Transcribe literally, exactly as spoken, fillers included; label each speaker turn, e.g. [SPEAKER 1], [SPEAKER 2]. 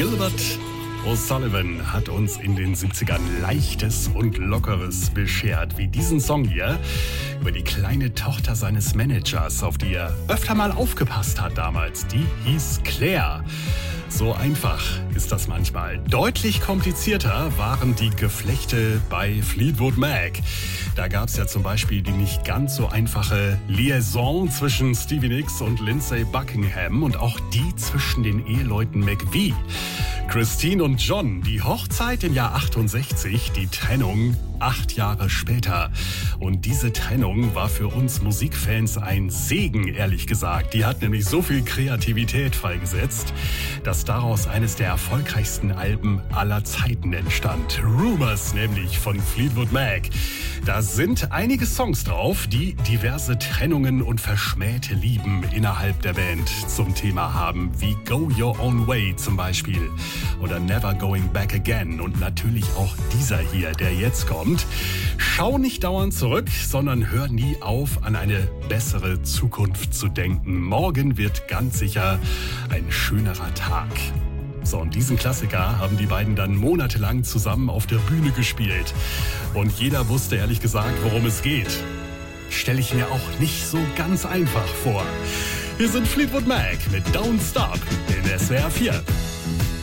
[SPEAKER 1] Gilbert O'Sullivan hat uns in den siebzigern Leichtes und Lockeres beschert, wie diesen Song hier über die kleine Tochter seines Managers, auf die er öfter mal aufgepasst hat damals. Die hieß Claire. So einfach ist das manchmal. Deutlich komplizierter waren die Geflechte bei Fleetwood Mac. Da gab es ja zum Beispiel die nicht ganz so einfache Liaison zwischen Stevie Nicks und Lindsey Buckingham und auch die zwischen den Eheleuten McVie. Christine und John, die Hochzeit im Jahr achtundsechzig, die Trennung acht Jahre später. Und diese Trennung war für uns Musikfans ein Segen, ehrlich gesagt. Die hat nämlich so viel Kreativität freigesetzt, dass daraus eines der erfolgreichsten Alben aller Zeiten entstand. Rumours nämlich von Fleetwood Mac. Da sind einige Songs drauf, die diverse Trennungen und verschmähte Lieben innerhalb der Band zum Thema haben, wie Go Your Own Way zum Beispiel oder Never Going Back Again und natürlich auch dieser hier, der jetzt kommt. Schau nicht dauernd zurück, sondern hör nie auf, an eine bessere Zukunft zu denken. Morgen wird ganz sicher ein schönerer Tag. So, und diesen Klassiker haben die beiden dann monatelang zusammen auf der Bühne gespielt. Und jeder wusste ehrlich gesagt, worum es geht. Stelle ich mir auch nicht so ganz einfach vor. Hier sind Fleetwood Mac mit Don't Stop in S W R vier.